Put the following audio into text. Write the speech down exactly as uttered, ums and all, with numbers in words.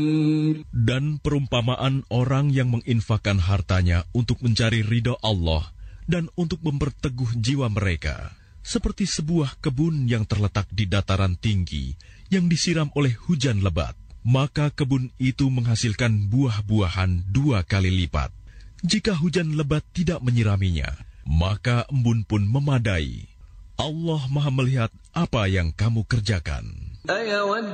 Dan perumpamaan orang yang menginfakkan hartanya untuk mencari ridho Allah dan untuk memperteguh jiwa mereka, seperti sebuah kebun yang terletak di dataran tinggi yang disiram oleh hujan lebat. Maka kebun itu menghasilkan buah-buahan dua kali lipat. Jika hujan lebat tidak menyiraminya, maka embun pun memadai. Allah Maha melihat apa yang kamu kerjakan.